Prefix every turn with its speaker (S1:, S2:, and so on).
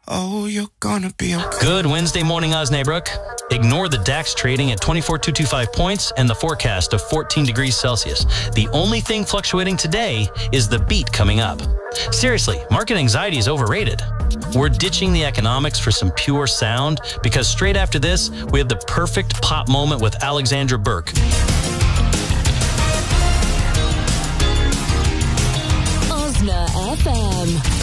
S1: Oh, you're gonna be okay.
S2: Good Wednesday morning, Osnabrück. Ignore the DAX trading at 24,225 points and the forecast of 14 degrees Celsius. The only thing fluctuating today is the beat coming up. Seriously, market anxiety is overrated. We're ditching the economics for some pure sound because straight after this, we have the perfect pop moment with Alexandra Burke.
S3: Osna FM.